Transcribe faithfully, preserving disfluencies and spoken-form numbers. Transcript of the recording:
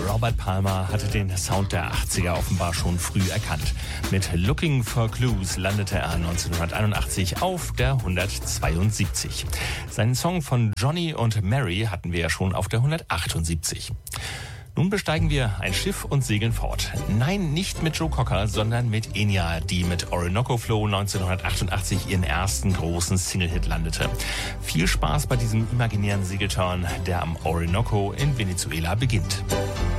Robert Palmer hatte den Sound der achtziger offenbar schon früh erkannt. Mit Looking for Clues landete er neunzehnhunderteinundachtzig auf der hundertzweiundsiebzig. Seinen Song von Johnny und Mary hatten wir ja schon auf der hundertachtundsiebzig. Nun besteigen wir ein Schiff und segeln fort. Nein, nicht mit Joe Cocker, sondern mit Enya, die mit Orinoco Flow neunzehnhundertachtundachtzig ihren ersten großen Single-Hit landete. Viel Spaß bei diesem imaginären Segeltörn, der am Orinoco in Venezuela beginnt.